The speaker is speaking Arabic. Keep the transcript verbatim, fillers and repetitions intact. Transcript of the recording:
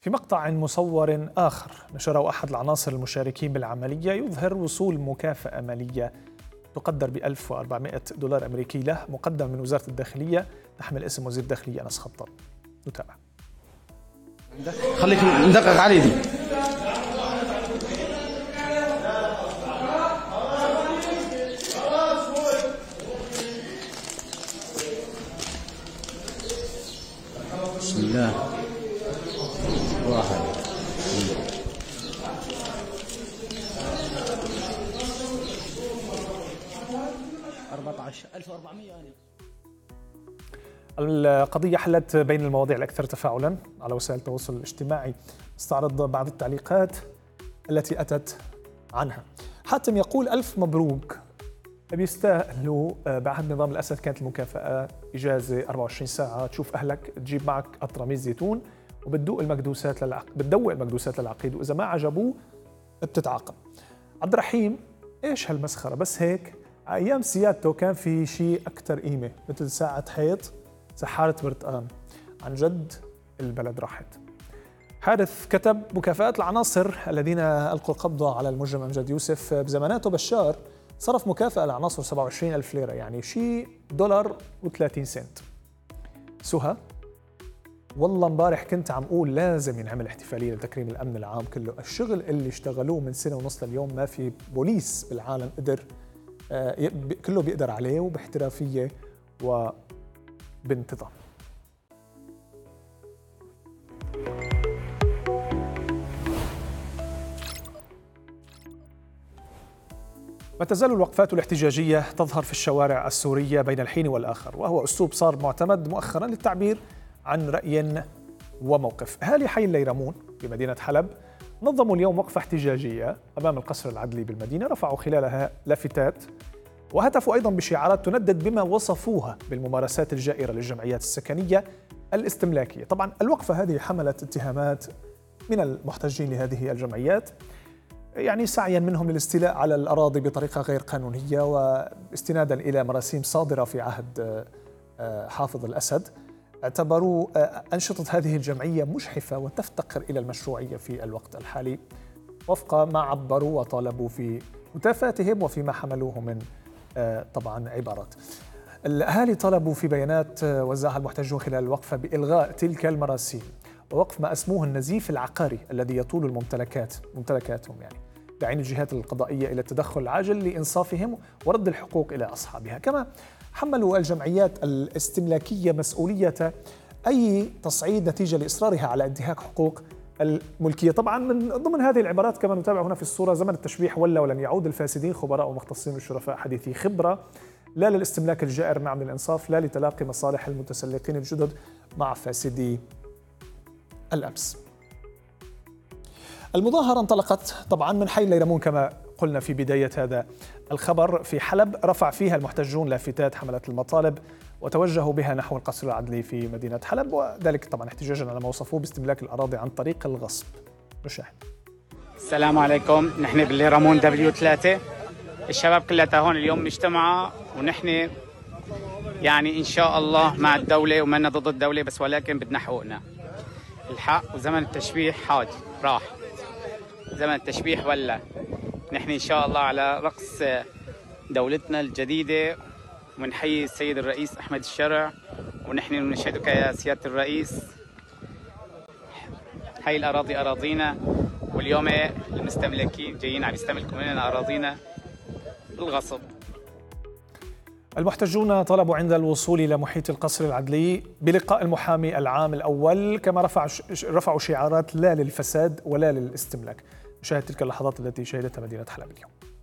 في مقطع مصور آخر نشره أحد العناصر المشاركين بالعملية يظهر وصول مكافأة مالية تقدر ب ألف وأربعمائة دولار أمريكي له، مقدم من وزارة الداخلية تحمل اسم وزير الداخلية أنس خطاب. نتابع. خليك ندقق علي دي. بسم الله. واحد أربعة عشر ألف وأربعمائة يعني. القضية حلت بين المواضيع الأكثر تفاعلاً على وسائل التواصل الاجتماعي. استعرض بعض التعليقات التي أتت عنها. حاتم يقول: ألف مبروك، بيستاهلوا. بعهد نظام الأسد كانت المكافأة إجازة أربعة وعشرين ساعة، تشوف أهلك، تجيب معك قطرة ميز زيتون وبتدوق المكدوسات للعق... بتدوق المكدوسات للعقيد، وإذا ما عجبوه بتتعاقب. عبد الرحيم: إيش هالمسخرة؟ بس هيك أيام سيادته كان في شيء أكثر قيمة، مثل ساعة حيط، سحارة برتقان. عن جد البلد راحت. حارث كتب: مكافآت العناصر الذين ألقوا القبضة على المجرم أمجد يوسف. بزماناته بشار صرف مكافأة لعناصر سبعة وعشرين ألف ليرة، يعني شيء دولار وثلاثين سنت. سهى: والله امبارح كنت عم أقول لازم ينعمل احتفالية لتكريم الأمن العام كله. الشغل اللي اشتغلوه من سنة ونص لليوم ما في بوليس بالعالم قدر آه كله بيقدر عليه، وباحترافية وبانتظام. ما تزال الوقفات الاحتجاجية تظهر في الشوارع السورية بين الحين والآخر، وهو أسلوب صار معتمد مؤخرا للتعبير عن رأي وموقف. أهالي حي الليرمون في مدينة حلب نظموا اليوم وقفة احتجاجية أمام القصر العدلي بالمدينة، رفعوا خلالها لافتات وهتفوا أيضا بشعارات تندد بما وصفوها بالممارسات الجائرة للجمعيات السكنية الاستملاكية. طبعا الوقفة هذه حملت اتهامات من المحتجين لهذه الجمعيات، يعني سعيا منهم للاستيلاء على الأراضي بطريقة غير قانونية، واستنادا إلى مراسيم صادرة في عهد حافظ الأسد. اعتبروا أنشطة هذه الجمعية مجحفة وتفتقر إلى المشروعية في الوقت الحالي، وفق ما عبروا وطالبوا في هتافاتهم وفيما حملوه من طبعا عبارات. الأهالي طلبوا في بيانات وزعها المحتجون خلال الوقفة بإلغاء تلك المراسيم ووقف ما أسموه النزيف العقاري الذي يطول الممتلكات ممتلكاتهم، يعني داعين الجهات القضائية إلى التدخل العاجل لإنصافهم ورد الحقوق إلى أصحابها. كما حملوا الجمعيات الاستملاكية مسؤولية أي تصعيد نتيجة لإصرارها على انتهاك حقوق الملكية. طبعا من ضمن هذه العبارات كما نتابع هنا في الصورة: زمن التشبيح ولا ولن يعود، الفاسدين خبراء ومختصين والشرفاء حديثي خبرة، لا للاستملاك الجائر نعم للإنصاف، لا لتلاقي مصالح المتسلقين الجدد مع فاسدي الأمس. المظاهرة انطلقت طبعا من حي الليرمون كما قلنا في بداية هذا الخبر في حلب، رفع فيها المحتجون لافتات حملت المطالب وتوجهوا بها نحو القصر العدلي في مدينة حلب، وذلك طبعا احتجاجا على ما وصفوه باستملاك الأراضي عن طريق الغصب. نشاهد. السلام عليكم، نحن بالليرمون دبليو ثلاثة، الشباب كلها هون اليوم مجتمعة، ونحن يعني إن شاء الله مع الدولة ومنا ضد الدولة، بس ولكن بدنا حقوقنا الحق. وزمن التشبيح حاج راح، زمن التشبيح ولا. نحن إن شاء الله على رأس دولتنا الجديدة، ونحيي السيد الرئيس أحمد الشرع، ونحن نشهدك يا سيادة الرئيس. هاي الأراضي أراضينا، واليوم المستملكين جايين عم يستملكوا مننا أراضينا بالغصب. المحتجون طلبوا عند الوصول إلى محيط القصر العدلي بلقاء المحامي العام الأول، كما رفعوا رفعوا شعارات لا للفساد ولا للاستملاك. نشاهد تلك اللحظات التي شهدتها مدينة حلب اليوم.